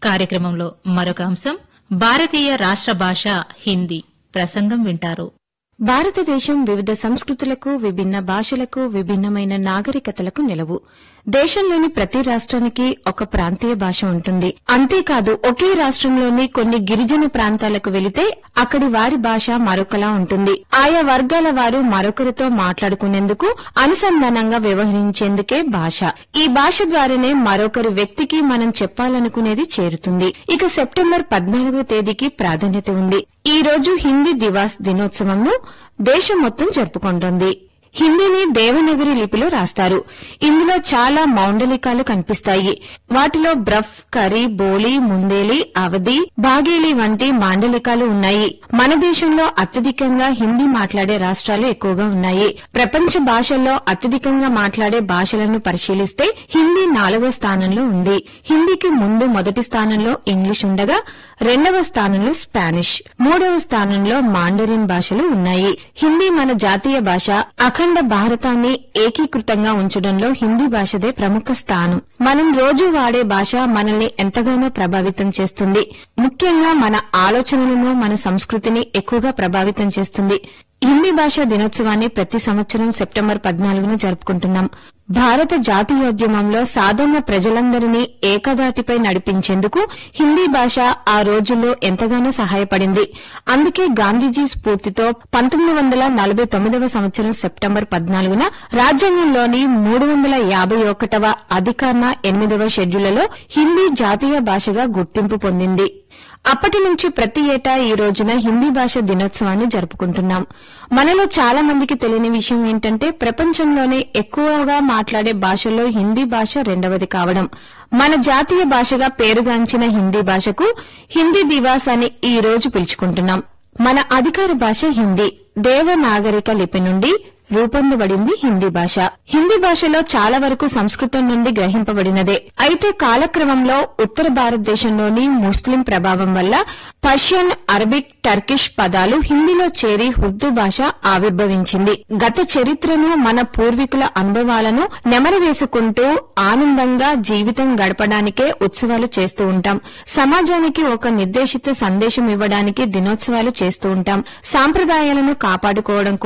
కార్యక్రమంలో మరొక అంశం భారతీయ రాష్ట్ర భాష హిందీ ప్రసంగం వింటారు. భారతదేశం వివిధ సంస్కృతులకు, విభిన్న భాషలకు, విభిన్నమైన నాగరికతలకు నిలవు. దేశంలోని ప్రతి రాష్ట్రానికి ఒక ప్రాంతీయ భాష ఉంటుంది. అంతేకాదు ఒకే రాష్ట్రంలోని కొన్ని గిరిజన ప్రాంతాలకు వెళితే అక్కడి వారి భాష మరొకలా ఉంటుంది. ఆయా వర్గాల వారు మరొకరితో మాట్లాడుకునేందుకు, అనుసంధానంగా వ్యవహరించేందుకే భాష. ఈ భాష ద్వారానే మరొకరి వ్యక్తికి మనం చెప్పాలనుకునేది చేరుతుంది. ఇక సెప్టెంబర్ 14వ తేదీకి ప్రాధాన్యత ఉంది. ఈ రోజు హిందీ దివాస్ దినోత్సవంను దేశం మొత్తం జరుపుకుంటోంది. హిందీని దేవనాగరి లిపిలో రాస్తారు. ఇందులో చాలా మౌండలికాలు కనిపిస్తాయి. వాటిలో బ్రఫ్, కరీ, బోలి, ముందేలి, అవధి, బాగేలి వంటి మాండలికాలు ఉన్నాయి. మన దేశంలో అత్యధికంగా హిందీ మాట్లాడే రాష్ట్రాలు ఎక్కువగా ఉన్నాయి. ప్రపంచ భాషల్లో అత్యధికంగా మాట్లాడే భాషలను పరిశీలిస్తే హిందీ 4వ స్థానంలో ఉంది. హిందీకి ముందు మొదటి స్థానంలో ఇంగ్లీష్ ఉండగా 2వ స్థానంలో స్పానిష్, 3వ స్థానంలో మాండరిన్ భాషలు ఉన్నాయి. హిందీ మన జాతీయ భాష. అఖండ భారతాన్ని ఏకీకృతంగా ఉంచడంలో హిందీ భాషదే ప్రముఖ స్థానం. మనం రోజూ వాడే భాష మనల్ని ఎంతగానో ప్రభావితం చేస్తుంది. ముఖ్యంగా మన ఆలోచనలను, మన సంస్కృతిని ఎక్కువగా ప్రభావితం చేస్తుంది. హిందీ భాషా దినోత్సవాన్ని ప్రతి సంవత్సరం సెప్టెంబర్ 14న జరుపుకుంటున్నాం. భారత జాతీయోద్యమంలో సాధారణ ప్రజలందరినీ ఏకదాటిపై నడిపించేందుకు హిందీ భాష ఆ రోజుల్లో ఎంతగానో సహాయపడింది. అందుకే గాంధీజీ స్ఫూర్తితో 1949వ సంవత్సరం సెప్టెంబర్ 14న రాజ్యాంగంలోని 351వ అధికరణ 8వ షెడ్యూళ్లలో హిందీ జాతీయ భాషగా గుర్తింపు పొందింది. అప్పటి నుంచి ప్రతి ఏటా ఈ రోజున హిందీ భాష దినోత్సవాన్ని జరుపుకుంటున్నాం. మనలో చాలా మందికి తెలియని విషయం ఏంటంటే ప్రపంచంలోనే ఎక్కువగా మాట్లాడే భాషల్లో హిందీ భాష 2వది కావడం. మన జాతీయ భాషగా పేరుగాంచిన హిందీ భాషకు హిందీ దివాస్ అని ఈ రోజు పిలుచుకుంటున్నాం. మన అధికార భాష హిందీ. దేవనాగరిక లిపి నుండి రూపొందబడింది హిందీ భాష. హిందీ భాషలో చాలా వరకు సంస్కృతం నుండి గ్రహింపబడినదే. అయితే కాలక్రమంలో ఉత్తర భారతదేశంలోని ముస్లిం ప్రభావం వల్ల పర్షియన్, అరబిక్, టర్కిష్ పదాలు హిందీలో చేరి ఉర్దూ భాష ఆవిర్భవించింది. గత చరిత్రను, మన పూర్వీకుల అనుభవాలను నెమరవేసుకుంటూ ఆనందంగా జీవితం గడపడానికే ఉత్సవాలు చేస్తూ ఉంటాం. సమాజానికి ఒక నిర్దేశిత సందేశం ఇవ్వడానికి దినోత్సవాలు చేస్తూ ఉంటాం. సాంప్రదాయాలను కాపాడుకోవడం